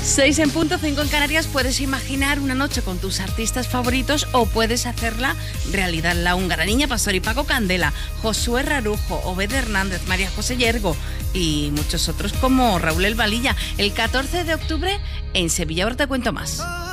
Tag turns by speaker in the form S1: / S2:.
S1: 6 en punto, 5 en Canarias. Puedes imaginar una noche con tus artistas favoritos o puedes hacerla realidad. La húngara, Niña Pastor y Paco Candela, Josué Rarujo, Obed Hernández, María José Yergo y muchos otros como Raúl El Valilla. El 14 de octubre en Sevilla. Ahora te cuento más.